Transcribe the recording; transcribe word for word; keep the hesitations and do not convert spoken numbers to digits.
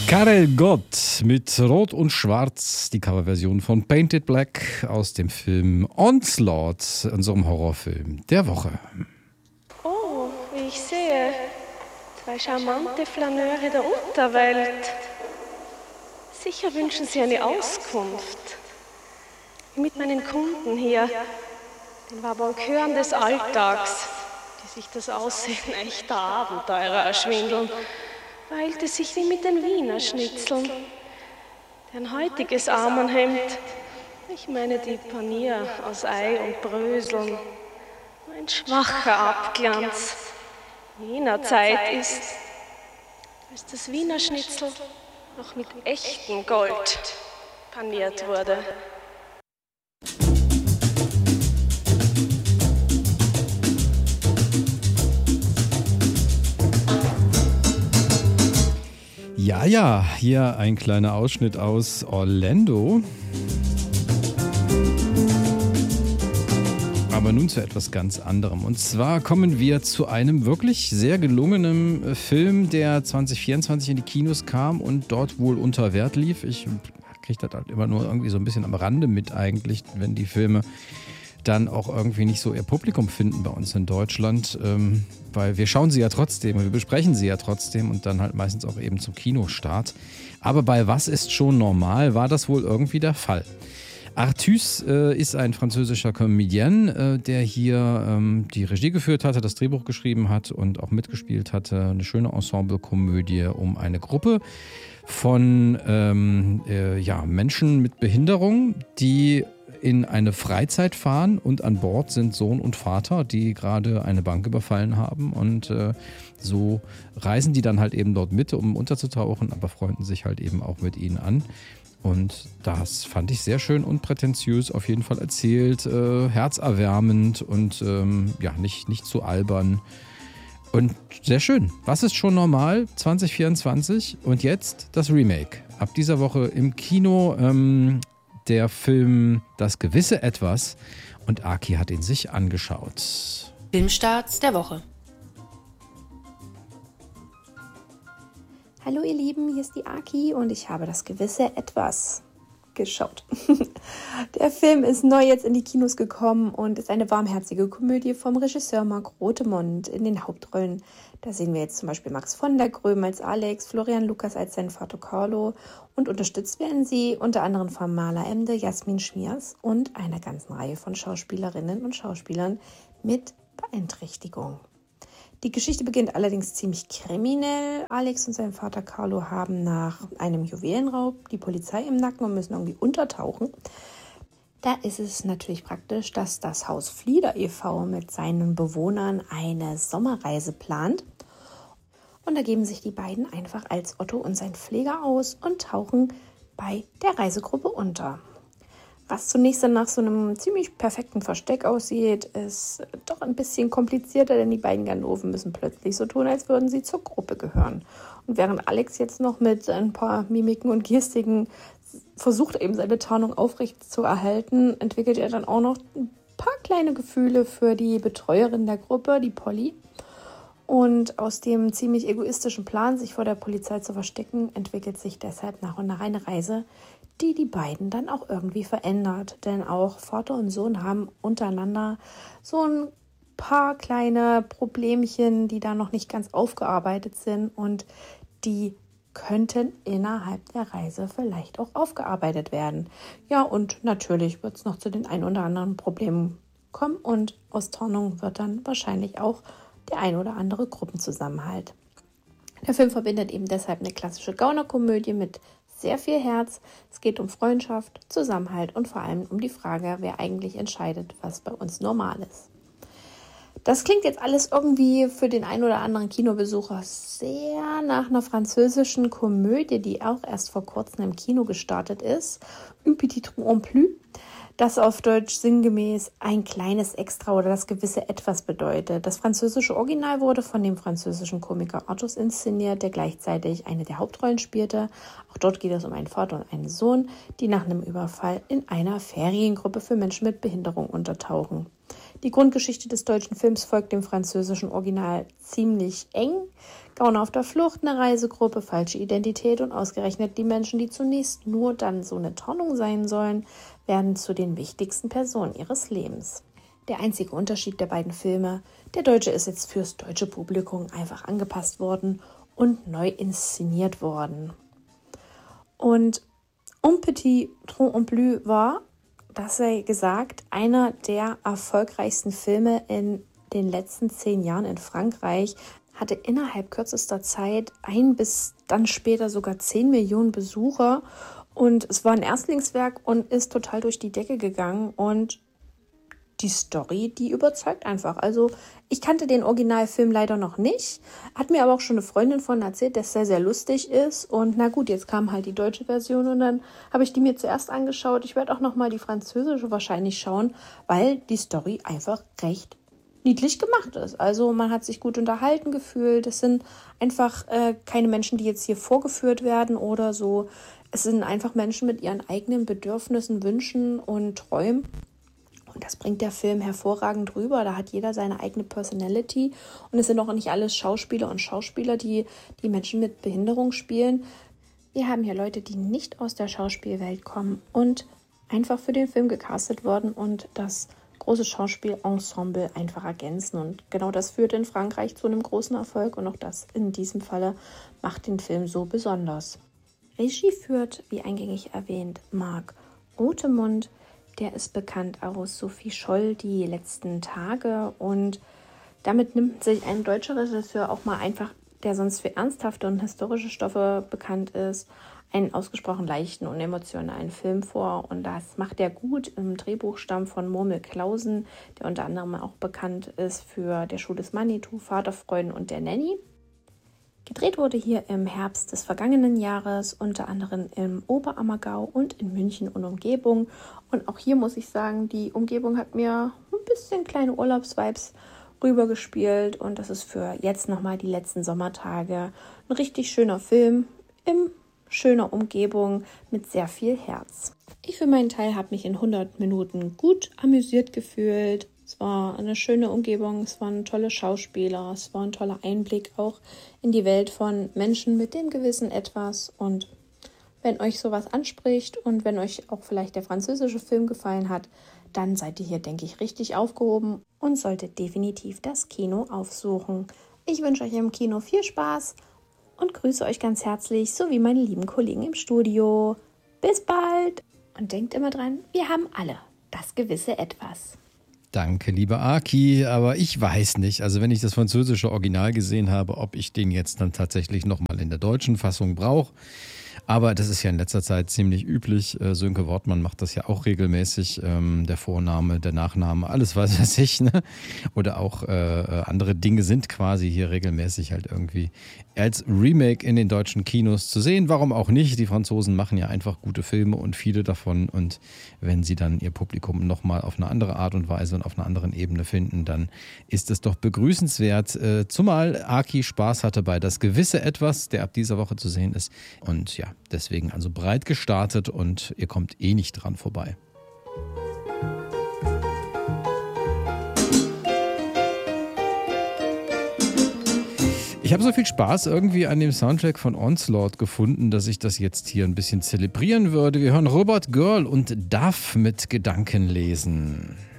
Karel Gott mit Rot und Schwarz, die Coverversion von Painted Black aus dem Film Onslaught, unserem Horrorfilm der Woche. Oh, wie ich sehe, zwei charmante Flaneure der Unterwelt. Sicher wünschen Sie eine Auskunft. Mit meinen Kunden hier, den Vabonkeuren des Alltags, die sich das Aussehen echter Abenteurer erschwindeln, verhielt es sich wie mit den Wiener Schnitzeln. Deren heutiges Armenhemd, ich meine die Panier aus Ei und Bröseln, nur ein schwacher Abglanz jener Zeit ist, als das Wiener Schnitzel noch mit echtem Gold paniert wurde. Ja, ja, hier ein kleiner Ausschnitt aus Orlando. Aber nun zu etwas ganz anderem. Und zwar kommen wir zu einem wirklich sehr gelungenen Film, der zwanzig vierundzwanzig in die Kinos kam und dort wohl unter Wert lief. Ich kriege das halt immer nur irgendwie so ein bisschen am Rande mit eigentlich, wenn die Filme dann auch irgendwie nicht so ihr Publikum finden bei uns in Deutschland, ähm, weil wir schauen sie ja trotzdem und wir besprechen sie ja trotzdem und dann halt meistens auch eben zum Kinostart. Aber bei Was ist schon normal war das wohl irgendwie der Fall. Artus äh, ist ein französischer Comedian, äh, der hier ähm, die Regie geführt hatte, das Drehbuch geschrieben hat und auch mitgespielt hatte. Eine schöne Ensemble-Komödie um eine Gruppe von ähm, äh, ja, Menschen mit Behinderung, die in eine Freizeit fahren und an Bord sind Sohn und Vater, die gerade eine Bank überfallen haben und äh, so reisen die dann halt eben dort mit, um unterzutauchen, aber freunden sich halt eben auch mit ihnen an. Und das fand ich sehr schön und prätentiös auf jeden Fall erzählt, äh, herzerwärmend und ähm, ja, nicht, nicht zu albern. Und sehr schön. Was ist schon normal? zwanzig vierundzwanzig und jetzt das Remake. Ab dieser Woche im Kino ähm, der Film Das gewisse Etwas und Aki hat ihn sich angeschaut. Filmstarts der Woche. Hallo ihr Lieben, hier ist die Aki und ich habe Das gewisse Etwas geschaut. Der Film ist neu jetzt in die Kinos gekommen und ist eine warmherzige Komödie vom Regisseur Marc Rothemund. In den Hauptrollen, da sehen wir jetzt zum Beispiel Max von der Gröm als Alex, Florian Lukas als sein Vater Carlo und unterstützt werden sie unter anderem von Marla Emde, Jasmin Schmiers und einer ganzen Reihe von Schauspielerinnen und Schauspielern mit Beeinträchtigung. Die Geschichte beginnt allerdings ziemlich kriminell. Alex und sein Vater Carlo haben nach einem Juwelenraub die Polizei im Nacken und müssen irgendwie untertauchen. Da ist es natürlich praktisch, dass das Haus Flieder e V mit seinen Bewohnern eine Sommerreise plant. Und da geben sich die beiden einfach als Otto und sein Pfleger aus und tauchen bei der Reisegruppe unter. Was zunächst dann nach so einem ziemlich perfekten Versteck aussieht, ist doch ein bisschen komplizierter, denn die beiden Ganoven müssen plötzlich so tun, als würden sie zur Gruppe gehören. Und während Alex jetzt noch mit ein paar Mimiken und Gestiken versucht, eben seine Tarnung aufrecht zu erhalten, entwickelt er dann auch noch ein paar kleine Gefühle für die Betreuerin der Gruppe, die Polly. Und aus dem ziemlich egoistischen Plan, sich vor der Polizei zu verstecken, entwickelt sich deshalb nach und nach eine Reise, die die beiden dann auch irgendwie verändert. Denn auch Vater und Sohn haben untereinander so ein paar kleine Problemchen, die da noch nicht ganz aufgearbeitet sind und die könnten innerhalb der Reise vielleicht auch aufgearbeitet werden. Ja, und natürlich wird es noch zu den ein oder anderen Problemen kommen und aus Tarnung wird dann wahrscheinlich auch der ein oder andere Gruppenzusammenhalt. Der Film verbindet eben deshalb eine klassische Gaunerkomödie mit sehr viel Herz. Es geht um Freundschaft, Zusammenhalt und vor allem um die Frage, wer eigentlich entscheidet, was bei uns normal ist. Das klingt jetzt alles irgendwie für den einen oder anderen Kinobesucher sehr nach einer französischen Komödie, die auch erst vor kurzem im Kino gestartet ist. Un petit trou en plus. Das auf Deutsch sinngemäß ein kleines Extra oder das gewisse Etwas bedeutet. Das französische Original wurde von dem französischen Komiker Artus inszeniert, der gleichzeitig eine der Hauptrollen spielte. Auch dort geht es um einen Vater und einen Sohn, die nach einem Überfall in einer Feriengruppe für Menschen mit Behinderung untertauchen. Die Grundgeschichte des deutschen Films folgt dem französischen Original ziemlich eng. Gauner auf der Flucht, eine Reisegruppe, falsche Identität und ausgerechnet die Menschen, die zunächst nur dann so eine Tarnung sein sollen, werden zu den wichtigsten Personen ihres Lebens. Der einzige Unterschied der beiden Filme: der deutsche ist jetzt fürs deutsche Publikum einfach angepasst worden und neu inszeniert worden. Und Un petit trou en plus war, das sei gesagt, einer der erfolgreichsten Filme in den letzten zehn Jahren in Frankreich, hatte innerhalb kürzester Zeit ein bis dann später sogar zehn Millionen Besucher und es war ein Erstlingswerk und ist total durch die Decke gegangen und die Story, die überzeugt einfach. Also ich kannte den Originalfilm leider noch nicht, hat mir aber auch schon eine Freundin von erzählt, dass der sehr lustig ist und na gut, jetzt kam halt die deutsche Version und dann habe ich die mir zuerst angeschaut. Ich werde auch nochmal die französische wahrscheinlich schauen, weil die Story einfach recht niedlich gemacht ist. Also man hat sich gut unterhalten gefühlt. Es sind einfach äh, keine Menschen, die jetzt hier vorgeführt werden oder so. Es sind einfach Menschen mit ihren eigenen Bedürfnissen, Wünschen und Träumen. Und das bringt der Film hervorragend rüber. Da hat jeder seine eigene Personality. Und es sind auch nicht alles Schauspieler und Schauspieler, die die Menschen mit Behinderung spielen. Wir haben hier Leute, die nicht aus der Schauspielwelt kommen und einfach für den Film gecastet worden und das große Schauspielensemble einfach ergänzen. Und genau das führt in Frankreich zu einem großen Erfolg. Und auch das in diesem Falle macht den Film so besonders. Regie führt, wie eingängig erwähnt, Marc Rothemund. Der ist bekannt aus Sophie Scholl, Die letzten Tage. Und damit nimmt sich ein deutscher Regisseur auch mal einfach, der sonst für ernsthafte und historische Stoffe bekannt ist, einen ausgesprochen leichten und emotionalen Film vor. Und das macht er gut. Im Drehbuch stammt von Murmel Clausen, der unter anderem auch bekannt ist für Der Schuh des Manitou, Vaterfreuden und Der Nanny. Gedreht wurde hier im Herbst des vergangenen Jahres, unter anderem im Oberammergau und in München und Umgebung. Und auch hier muss ich sagen, die Umgebung hat mir ein bisschen kleine Urlaubsvibes rübergespielt. Und das ist für jetzt nochmal die letzten Sommertage ein richtig schöner Film in schöner Umgebung mit sehr viel Herz. Ich für meinen Teil habe mich in hundert Minuten gut amüsiert gefühlt. Es war eine schöne Umgebung, es waren tolle Schauspieler, es war ein toller Einblick auch in die Welt von Menschen mit dem gewissen Etwas. Und wenn euch sowas anspricht und wenn euch auch vielleicht der französische Film gefallen hat, dann seid ihr hier, denke ich, richtig aufgehoben und solltet definitiv das Kino aufsuchen. Ich wünsche euch im Kino viel Spaß und grüße euch ganz herzlich, sowie meine lieben Kollegen im Studio. Bis bald! Und denkt immer dran, wir haben alle das gewisse Etwas. Danke, liebe Aki, aber ich weiß nicht, also wenn ich das französische Original gesehen habe, ob ich den jetzt dann tatsächlich nochmal in der deutschen Fassung brauche. Aber das ist ja in letzter Zeit ziemlich üblich. Äh, Sönke Wortmann macht das ja auch regelmäßig. Ähm, der Vorname, der Nachname, alles weiß was ich. Ne? Oder auch äh, andere Dinge sind quasi hier regelmäßig halt irgendwie als Remake in den deutschen Kinos zu sehen. Warum auch nicht? Die Franzosen machen ja einfach gute Filme und viele davon. Und wenn sie dann ihr Publikum nochmal auf eine andere Art und Weise und auf einer anderen Ebene finden, dann ist es doch begrüßenswert. Äh, zumal Aki Spaß hatte bei Das gewisse Etwas, der ab dieser Woche zu sehen ist. Und ja, deswegen also breit gestartet und ihr kommt eh nicht dran vorbei. Ich habe so viel Spaß irgendwie an dem Soundtrack von Onslaught gefunden, dass ich das jetzt hier ein bisschen zelebrieren würde. Wir hören Robert Girl und Duff mit Gedankenlesen.